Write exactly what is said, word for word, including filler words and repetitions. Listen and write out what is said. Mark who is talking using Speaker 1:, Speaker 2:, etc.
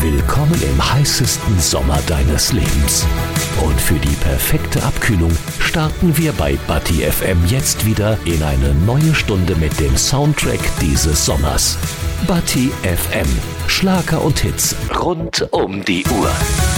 Speaker 1: Willkommen im heißesten Sommer deines Lebens. Und für die perfekte Abkühlung starten wir bei Bati F M jetzt wieder in eine neue Stunde mit dem Soundtrack dieses Sommers. Bati F M. Schlager und Hits rund um die Uhr.